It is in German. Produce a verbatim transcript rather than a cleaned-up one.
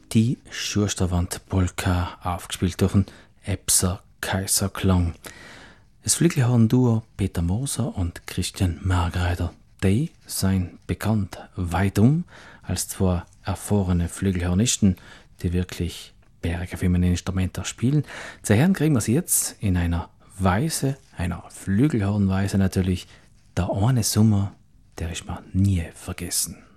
Die Schusterwand-Polka, aufgespielt durch den Epser Kaiserklang. Das Flügelhorn-Duo Peter Moser und Christian Margreiter, die sind bekannt weitum als zwei erfahrene Flügelhornisten, die wirklich Berge für ein Instrument spielen. Zu hören kriegen wir sie jetzt in einer Weise, einer Flügelhornweise natürlich, der eine Sommer, der ich mir nie vergessen.